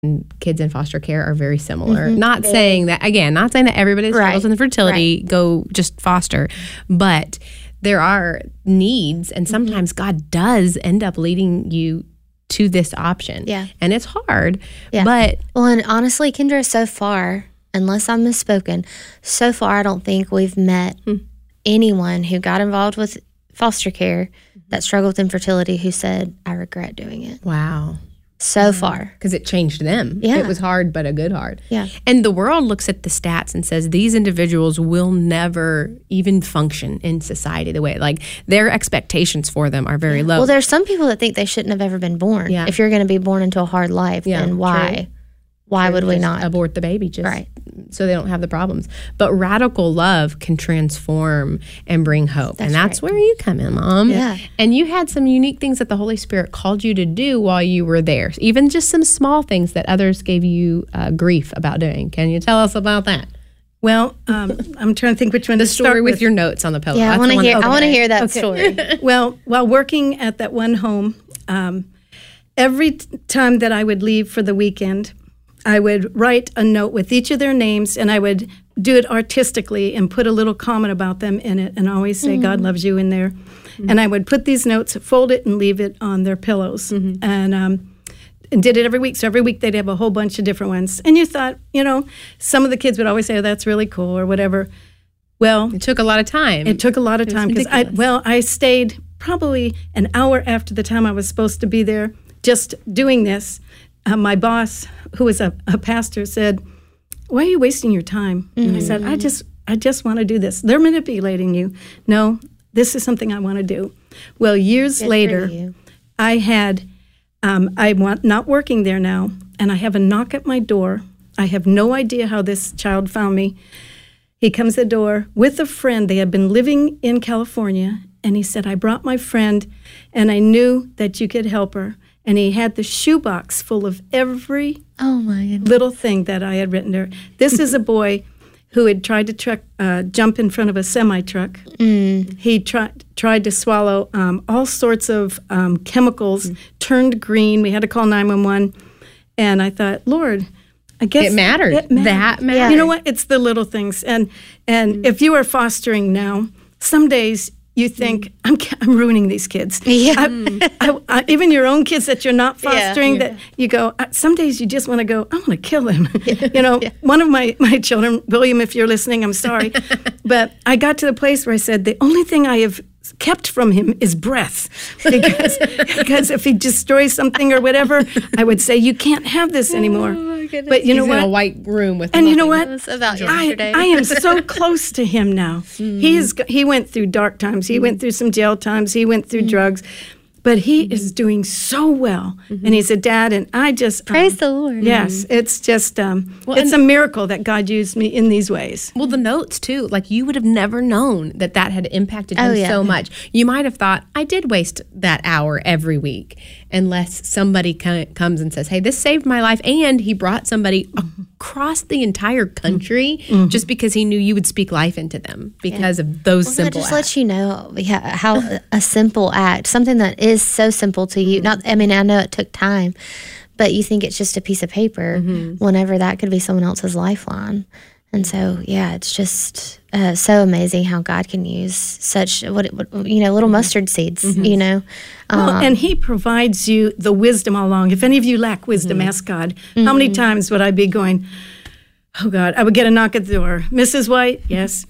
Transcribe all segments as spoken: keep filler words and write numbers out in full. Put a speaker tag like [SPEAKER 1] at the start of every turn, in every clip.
[SPEAKER 1] kids in foster care are very similar. Mm-hmm. Not saying that, again, not saying that everybody that struggles right. in fertility right. go just foster, but there are needs, and sometimes mm-hmm. God does end up leading you to this option.
[SPEAKER 2] Yeah.
[SPEAKER 1] And it's hard,
[SPEAKER 2] yeah.
[SPEAKER 1] but...
[SPEAKER 2] Well, and honestly, Kendra, so far, unless I'm misspoken, so far I don't think we've met hmm. anyone who got involved with foster care that struggled with infertility who said, I regret doing it.
[SPEAKER 1] Wow.
[SPEAKER 2] So yeah. far.
[SPEAKER 1] Because it changed them.
[SPEAKER 2] Yeah.
[SPEAKER 1] It was hard, but a good hard.
[SPEAKER 2] Yeah.
[SPEAKER 1] And the world looks at the stats and says these individuals will never even function in society the way, like their expectations for them are very
[SPEAKER 2] yeah.
[SPEAKER 1] low.
[SPEAKER 2] Well, there's some people that think they shouldn't have ever been born.
[SPEAKER 1] Yeah.
[SPEAKER 2] If you're going to be born into a hard life,
[SPEAKER 1] yeah,
[SPEAKER 2] then why?
[SPEAKER 1] True.
[SPEAKER 2] Why
[SPEAKER 1] True.
[SPEAKER 2] would we
[SPEAKER 1] just
[SPEAKER 2] not?
[SPEAKER 1] abort the baby just
[SPEAKER 2] right.
[SPEAKER 1] so they don't have the problems. But radical love can transform and bring hope.
[SPEAKER 2] That's
[SPEAKER 1] and that's
[SPEAKER 2] right.
[SPEAKER 1] where you come in, Mom.
[SPEAKER 2] Yeah.
[SPEAKER 1] And you had some unique things that the Holy Spirit called you to do while you were there. Even just some small things that others gave you uh, grief about doing. Can you tell us about that?
[SPEAKER 3] Well, um, I'm trying to think which one
[SPEAKER 1] the
[SPEAKER 3] to start
[SPEAKER 1] story with.
[SPEAKER 3] with
[SPEAKER 1] your notes on the pillow.
[SPEAKER 2] Yeah,
[SPEAKER 1] That's
[SPEAKER 2] I want to hear.
[SPEAKER 1] okay.
[SPEAKER 2] I want to hear that
[SPEAKER 3] okay.
[SPEAKER 2] story.
[SPEAKER 3] Well, while working at that one home, um, every t- time that I would leave for the weekend, I would write a note with each of their names, and I would do it artistically and put a little comment about them in it, and always say, mm-hmm. God loves you in there. Mm-hmm. And I would put these notes, fold it, and leave it on their pillows. Mm-hmm. And um, and did it every week. So every week they'd have a whole bunch of different ones. And you thought, you know, some of the kids would always say, oh, that's really cool or whatever. Well,
[SPEAKER 1] it took a lot of time.
[SPEAKER 3] It took a lot of time because I, well, I stayed probably an hour after the time I was supposed to be there just doing this. Uh, my boss, who was a, a pastor, said, why are you wasting your time? Mm-hmm. And I said, I just I just want to do this. They're manipulating you. No, this is something I want to do. Well, years
[SPEAKER 2] Good
[SPEAKER 3] later, I had, um, I'm not working there now, and I have a knock at my door. I have no idea how this child found me. He comes to the door with a friend. They had been living in California, and he said, I brought my friend, and I knew that you could help her. And he had the shoebox full of every
[SPEAKER 2] oh my goodness.
[SPEAKER 3] little thing that I had written there. This is a boy who had tried to truck, uh, jump in front of a semi-truck. Mm. He tried tried to swallow um, all sorts of um, chemicals, mm. turned green. We had to call nine one one. And I thought, Lord, I guess
[SPEAKER 1] it mattered.
[SPEAKER 3] It mattered.
[SPEAKER 1] That mattered.
[SPEAKER 3] You know what? It's the little things. And and mm. if you are fostering now, some days you think, mm. I'm I'm ruining these kids.
[SPEAKER 2] Yeah.
[SPEAKER 3] I, I, I, even your own kids that you're not fostering,
[SPEAKER 2] yeah.
[SPEAKER 3] that you go, some days you just want to go, I want to kill them.
[SPEAKER 2] Yeah.
[SPEAKER 3] You know,
[SPEAKER 2] yeah.
[SPEAKER 3] one of my, my children, William, if you're listening, I'm sorry. But I got to the place where I said, the only thing I have kept from him is breath. Because, because if he destroys something or whatever, I would say, you can't have this anymore.
[SPEAKER 2] Oh, my goodness.
[SPEAKER 3] But you know
[SPEAKER 1] He's
[SPEAKER 3] what?
[SPEAKER 1] in a white room with
[SPEAKER 3] and
[SPEAKER 1] nothing.
[SPEAKER 3] you know what?
[SPEAKER 2] It was about
[SPEAKER 3] I,
[SPEAKER 2] yesterday.
[SPEAKER 3] I am so close to him now. Mm. He is. He went through dark times. He mm. went through some jail times. He went through mm. drugs. But he mm-hmm. is doing so well. Mm-hmm. And he's a dad, and I just...
[SPEAKER 2] Praise
[SPEAKER 3] um,
[SPEAKER 2] the Lord.
[SPEAKER 3] Yes, it's just... Um,
[SPEAKER 1] well,
[SPEAKER 3] it's a miracle that God used me in these ways.
[SPEAKER 1] Well, the notes, too. Like, you would have never known that that had impacted
[SPEAKER 2] oh,
[SPEAKER 1] him
[SPEAKER 2] yeah.
[SPEAKER 1] so much. You might have thought, I did waste that hour every week, unless somebody co- comes and says, hey, this saved my life. And he brought somebody mm-hmm. across the entire country mm-hmm. just because he knew you would speak life into them because yeah. of those
[SPEAKER 2] well,
[SPEAKER 1] simple
[SPEAKER 2] that just
[SPEAKER 1] acts.
[SPEAKER 2] lets you know how a simple act, something that is so simple to you. Not, I mean, I know it took time, but you think it's just a piece of paper mm-hmm. whenever that could be someone else's lifeline. And so, yeah, it's just uh, so amazing how God can use such, what, what you know, little mustard seeds, mm-hmm. you know. Um,
[SPEAKER 3] well, and he provides you the wisdom all along. If any of you lack wisdom, mm-hmm. ask God. Mm-hmm. How many times would I be going, oh, God, I would get a knock at the door. Missus White, yes.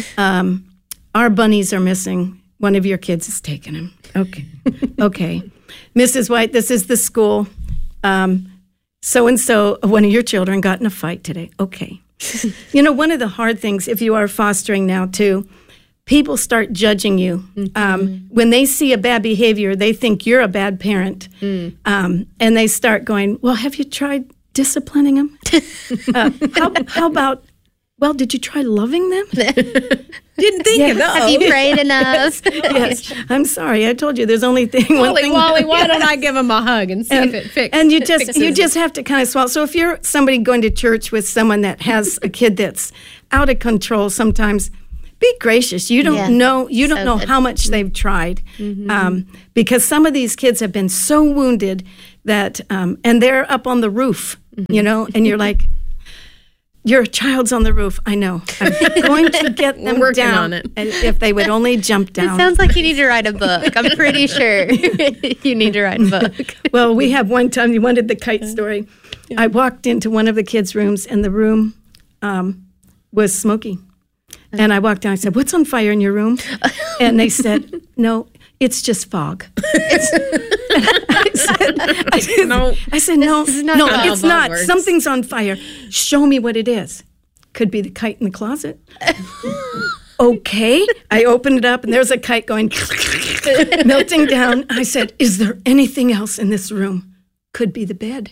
[SPEAKER 3] um, our bunnies are missing. One of your kids has taken him. Okay. Okay. Missus White, this is the school. Um, so-and-so, one of your children got in a fight today. Okay. You know, one of the hard things, if you are fostering now, too, people start judging you. Mm-hmm. Um, when they see a bad behavior, they think you're a bad parent. Mm. Um, and they start going, well, have you tried disciplining them? uh, how, how about, well, did you try loving them?
[SPEAKER 1] Didn't think
[SPEAKER 3] yeah.
[SPEAKER 1] of that.
[SPEAKER 2] Have you prayed enough?
[SPEAKER 3] Yes. I'm sorry. I told you there's only thing, one
[SPEAKER 1] Wally,
[SPEAKER 3] thing.
[SPEAKER 1] Wally, why don't I give him a hug and see
[SPEAKER 3] and,
[SPEAKER 1] if it fixes
[SPEAKER 3] And you just
[SPEAKER 1] fixes
[SPEAKER 3] you
[SPEAKER 1] it.
[SPEAKER 3] just have to kind of swallow. So if you're somebody going to church with someone that has a kid that's out of control sometimes, be gracious. You don't
[SPEAKER 2] yeah.
[SPEAKER 3] know you don't
[SPEAKER 2] so
[SPEAKER 3] know
[SPEAKER 2] good.
[SPEAKER 3] how much they've tried.
[SPEAKER 1] Mm-hmm.
[SPEAKER 3] Um, because some of these kids have been so wounded that, um, and they're up on the roof you know, and you're like, your child's on the roof. I know. I'm going to get them
[SPEAKER 1] We're working
[SPEAKER 3] down.
[SPEAKER 1] on it.
[SPEAKER 3] And if they would only jump
[SPEAKER 2] It
[SPEAKER 3] down.
[SPEAKER 2] sounds like you need to write a book. I'm pretty sure you need to write a book.
[SPEAKER 3] Well, we have one time, you wanted the kite story. I walked into one of the kids' rooms, and the room um, was smoky. And I walked down, I said, what's on fire in your room? And they said, no, it's just fog. It's, I said, I said,
[SPEAKER 1] No.
[SPEAKER 3] I said, no,
[SPEAKER 2] This is not
[SPEAKER 3] no,
[SPEAKER 2] how
[SPEAKER 3] it's
[SPEAKER 1] fog
[SPEAKER 3] not.
[SPEAKER 1] works.
[SPEAKER 3] Something's on fire. Show me what it is. Could be the kite in the closet. Okay. I opened it up, and there's a kite going melting down. I said, is there anything else in this room? Could be the bed.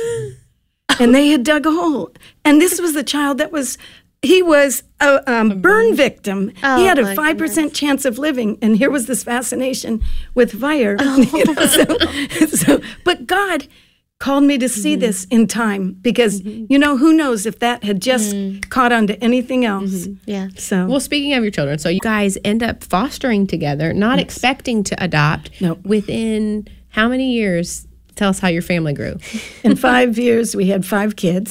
[SPEAKER 3] And they had dug a hole. And this was the child that was, he was a um, burn victim.
[SPEAKER 2] Oh,
[SPEAKER 3] he had a
[SPEAKER 2] my
[SPEAKER 3] five percent chance of living. And here was this fascination with fire. You know, so, so, but God called me to see this in time because, you know, who knows if that had just caught on to anything else.
[SPEAKER 2] Yeah.
[SPEAKER 3] So,
[SPEAKER 1] Well, speaking of your children, so you guys end up fostering together, not expecting to adopt.
[SPEAKER 3] No.
[SPEAKER 1] Within how many years? Tell us how your family grew.
[SPEAKER 3] in five years, we had five kids.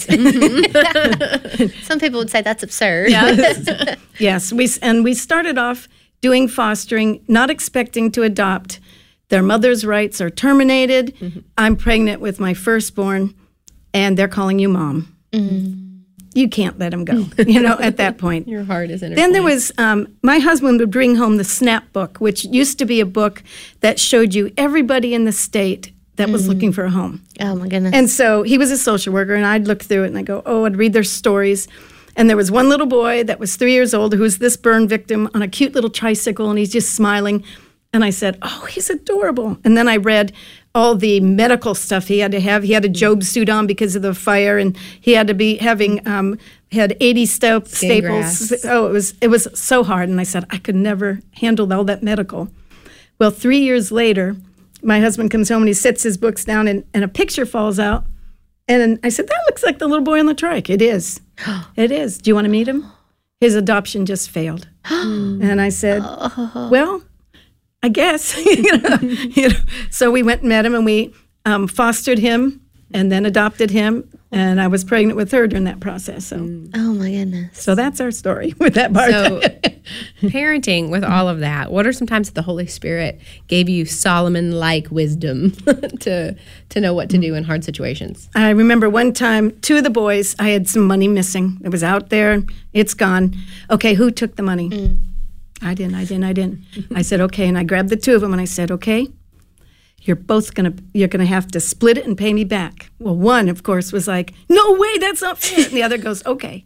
[SPEAKER 2] Some people would say that's absurd.
[SPEAKER 3] Yes, we and we started off doing fostering, not expecting to adopt. Their mother's rights are terminated. Mm-hmm. I'm pregnant with my firstborn, and they're calling you mom. Mm-hmm. You can't let them go, you know, at that point.
[SPEAKER 1] Your heart is in.
[SPEAKER 3] Then there was, um, my husband would bring home the SNAP book, which used to be a book that showed you everybody in the state that was looking for a home.
[SPEAKER 2] Oh, my goodness.
[SPEAKER 3] And so he was a social worker, and I'd look through it, and I'd go, oh, I'd read their stories. And there was one little boy that was three years old who was this burn victim on a cute little tricycle, and he's just smiling. And I said, oh, he's adorable. And then I read all the medical stuff he had to have. He had a Job suit on because of the fire, and he had to be having, um, had eighty sta- staples.
[SPEAKER 1] grafts.
[SPEAKER 3] Oh, it was, it was so hard. And I said, I could never handle all that medical. Well, three years later, my husband comes home and he sets his books down, and, and a picture falls out. And I said, that looks like the little boy on the trike. It is. It is. Do you want to meet him? His adoption just failed. And I said, well, I guess. you know, you know. So we went and met him, and we um, fostered him and then adopted him. And I was pregnant with her during that process. So,
[SPEAKER 2] Oh, my goodness.
[SPEAKER 3] so that's our story with that part.
[SPEAKER 1] So, parenting with all of that, what are some times that the Holy Spirit gave you Solomon-like wisdom to to know what to do in hard situations?
[SPEAKER 3] I remember one time, two of the boys, I had some money missing. It was out there. It's gone. Okay, who took the money?
[SPEAKER 2] Mm.
[SPEAKER 3] I didn't, I didn't, I didn't. I said, okay, and I grabbed the two of them, and I said, okay, you're both going to, you're going to have to split it and pay me back. Well, one, of course, was like, no way, that's not fair. And the other goes, okay.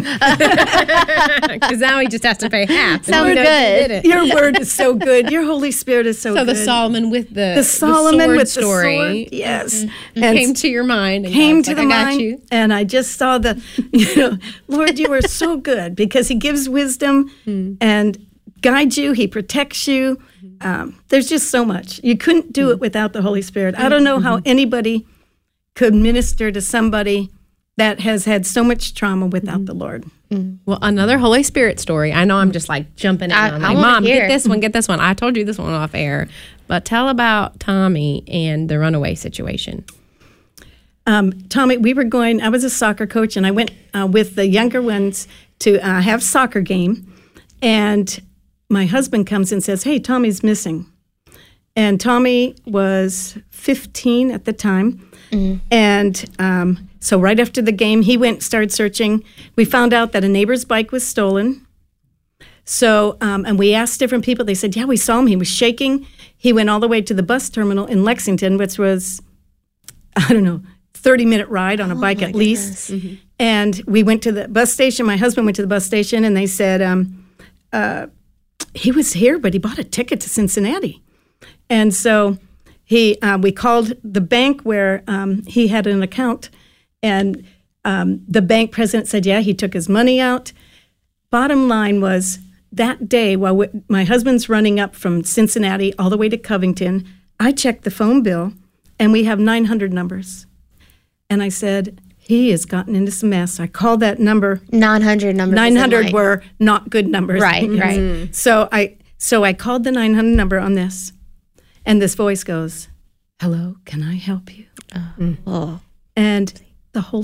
[SPEAKER 1] Because now he just has to pay half.
[SPEAKER 2] Sounds
[SPEAKER 1] You know,
[SPEAKER 2] good.
[SPEAKER 1] he did it.
[SPEAKER 3] Your word is so good. Your Holy Spirit is so,
[SPEAKER 1] So
[SPEAKER 3] good.
[SPEAKER 1] the Solomon with the,
[SPEAKER 3] the Solomon
[SPEAKER 1] sword
[SPEAKER 3] with
[SPEAKER 1] story
[SPEAKER 3] the sword, yes, and
[SPEAKER 1] came to your mind. And
[SPEAKER 3] came
[SPEAKER 1] God's
[SPEAKER 3] to
[SPEAKER 1] like,
[SPEAKER 3] the
[SPEAKER 1] I got
[SPEAKER 3] mind,
[SPEAKER 1] you.
[SPEAKER 3] and I just saw the, you know, Lord, you are so good because He gives wisdom and guides you. He protects you. Um, there's just so much. You couldn't do it without the Holy Spirit. I don't know how anybody could minister to somebody that has had so much trauma without the Lord.
[SPEAKER 1] Well, another Holy Spirit story. I know I'm just like jumping in.
[SPEAKER 2] I-
[SPEAKER 1] I'm
[SPEAKER 2] I
[SPEAKER 1] like,
[SPEAKER 2] wanna
[SPEAKER 1] Mom,
[SPEAKER 2] hear.
[SPEAKER 1] get this one, get this one. I told you this one off air. But tell about Tommy and the runaway situation.
[SPEAKER 3] Um, Tommy, we were going, I was a soccer coach, and I went uh, with the younger ones to uh, have soccer game. And my husband comes and says, hey, Tommy's missing. And Tommy was fifteen at the time. Mm. And um, so right after the game, he went and started searching. We found out that a neighbor's bike was stolen. So, um, and we asked different people. They said, yeah, we saw him. He was shaking. He went all the way to the bus terminal in Lexington, which was, I don't know, thirty-minute ride on a
[SPEAKER 2] Oh,
[SPEAKER 3] bike
[SPEAKER 2] my
[SPEAKER 3] at least.
[SPEAKER 2] goodness.
[SPEAKER 3] And we went to the bus station. My husband went to the bus station, and they said, um, uh, he was here, but he bought a ticket to Cincinnati. And so he, uh, we called the bank where um, he had an account, and um, the bank president said, yeah, he took his money out. Bottom line was, that day, while we, my husband's running up from Cincinnati all the way to Covington, I checked the phone bill, and we have nine hundred numbers. And I said, he has gotten into some mess. I called that number.
[SPEAKER 2] nine hundred numbers.
[SPEAKER 3] nine hundred
[SPEAKER 2] like,
[SPEAKER 3] were not good numbers.
[SPEAKER 2] Right, right.
[SPEAKER 3] So I so I called the nine hundred number on this, and this voice goes, hello, can I help you?
[SPEAKER 2] Oh.
[SPEAKER 3] And the whole